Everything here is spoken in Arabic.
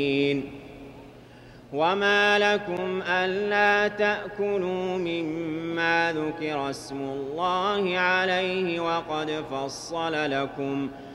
وما لكم ألا تأكلوا مما ذكر اسم الله عليه وقد فصل لكم